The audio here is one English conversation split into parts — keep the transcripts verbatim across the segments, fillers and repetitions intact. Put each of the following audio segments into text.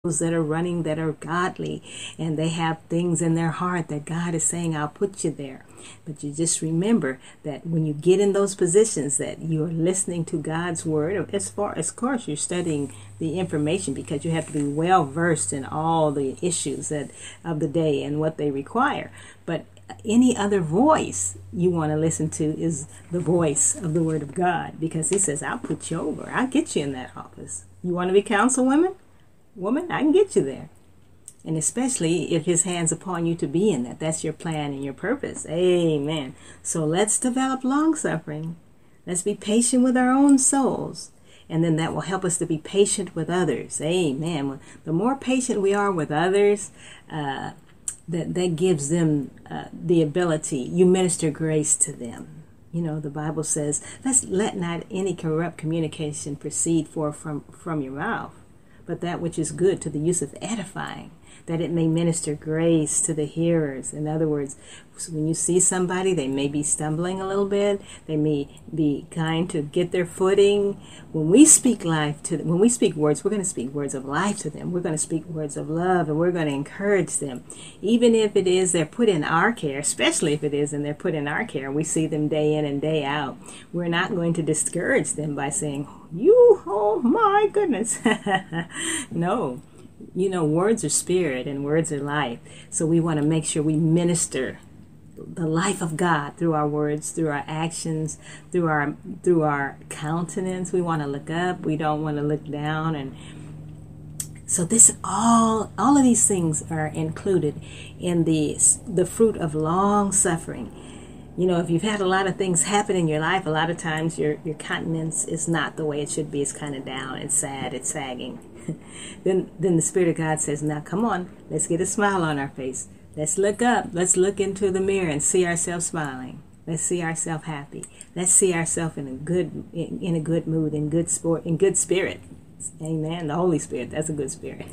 those that are running that are godly, and they have things in their heart that God is saying, I'll put you there. But you just remember that when you get in those positions, that you're listening to God's word. As far as, of course, you're studying the information, because you have to be well versed in all the issues that of the day and what they require. But any other voice you want to listen to is the voice of the word of God, because he says, I'll put you over. I'll get you in that office. You want to be councilwoman? Woman, I can get you there. And especially if his hand's upon you to be in that. That's your plan and your purpose. Amen. So let's develop long suffering. Let's be patient with our own souls. And then that will help us to be patient with others. Amen. The more patient we are with others, uh, that, that gives them uh, the ability. You minister grace to them. You know, the Bible says, let's let not any corrupt communication proceed forth from, from your mouth, but that which is good to the use of edifying, that it may minister grace to the hearers. In other words, when you see somebody, they may be stumbling a little bit. They may be kind to get their footing. When we speak life to them, when we speak words, we're going to speak words of life to them. We're going to speak words of love, and we're going to encourage them. Even if it is they're put in our care, especially if it is and they're put in our care, we see them day in and day out. We're not going to discourage them by saying, you, oh my goodness. No. You know, words are spirit and words are life. So we want to make sure we minister the life of God through our words, through our actions, through our through our countenance. We want to look up. We don't want to look down. And so this all all of these things are included in the the fruit of long suffering. You know, if you've had a lot of things happen in your life, a lot of times your, your countenance is not the way it should be. It's kind of down. It's sad. It's sagging. then then the Spirit of God says, now come on, let's get a smile on our face. Let's look up. Let's look into the mirror and see ourselves smiling. Let's see ourselves happy. Let's see ourselves in a good in, in a good mood, in good sport, in good spirit. Amen. The Holy Spirit, that's a good spirit.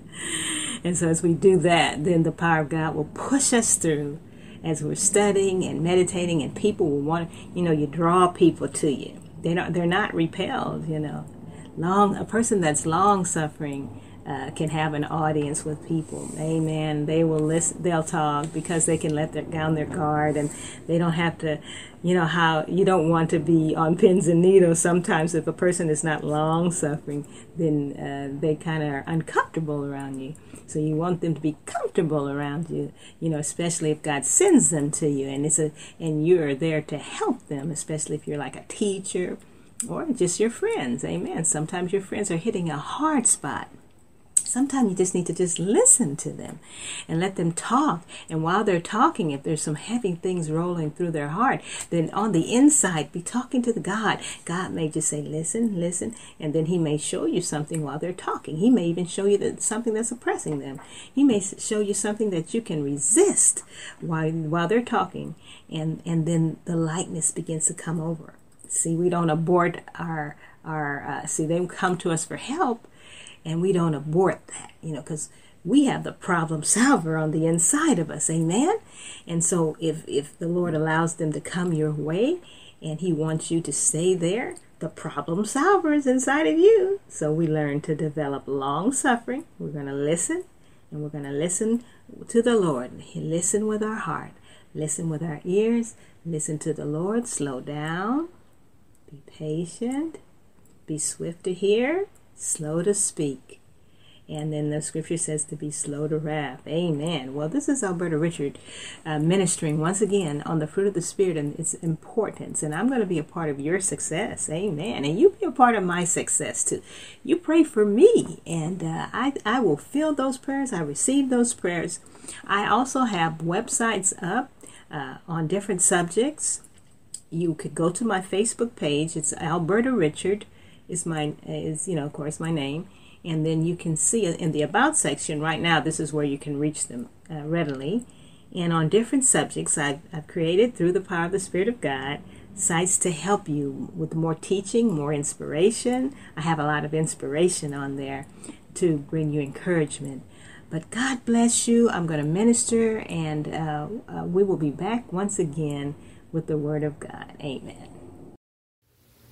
And so as we do that, then the power of God will push us through as we're studying and meditating, and people will want to, you know, you draw people to you. They don't, they're not repelled, you know. Long, a person that's long suffering uh, can have an audience with people. Amen. They will listen. They'll talk because they can let their, down their guard, and they don't have to. You know how you don't want to be on pins and needles. Sometimes, if a person is not long suffering, then uh, they kind of are uncomfortable around you. So you want them to be comfortable around you. You know, especially if God sends them to you, and it's a and you're there to help them. Especially if you're like a teacher, or just your friends. Amen. Sometimes your friends are hitting a hard spot. Sometimes you just need to just listen to them and let them talk. And while they're talking, if there's some heavy things rolling through their heart, then on the inside, be talking to the God. God may just say, listen, listen, and then he may show you something while they're talking. He may even show you that something that's oppressing them. He may show you something that you can resist while while they're talking, and, and then the lightness begins to come over. See, we don't abort our, our uh, see, they come to us for help, and we don't abort that, you know, because we have the problem solver on the inside of us. Amen. And so if, if the Lord allows them to come your way and he wants you to stay there, the problem solver is inside of you. So we learn to develop long suffering. We're going to listen, and we're going to listen to the Lord. Listen with our heart. Listen with our ears. Listen to the Lord. Slow down. Be patient. Be swift to hear. Slow to speak. And then the scripture says to be slow to wrath. Amen. Well, this is Alberta Richard uh, ministering once again on the fruit of the Spirit and its importance. And I'm going to be a part of your success. Amen. And you be a part of my success too. You pray for me, and uh, I, I will fill those prayers. I receive those prayers. I also have websites up uh, on different subjects. You could go to my Facebook page. It's Alberta Richard. Is my is you know of course my name, and then you can see in the about section right now. This is where you can reach them uh, readily, and on different subjects I've, I've created through the power of the Spirit of God sites to help you with more teaching, more inspiration. I have a lot of inspiration on there to bring you encouragement. But God bless you. I'm going to minister, and uh, uh, we will be back once again with the Word of God. Amen.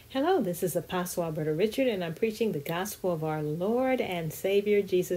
Hello, this is Apostle Alberta Richard, and I'm preaching the gospel of our Lord and Savior Jesus